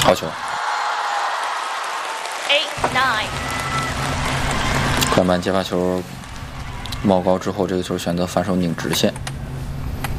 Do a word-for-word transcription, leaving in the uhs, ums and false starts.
好球。快慢接发球冒高之后，这个球选择反手拧直线。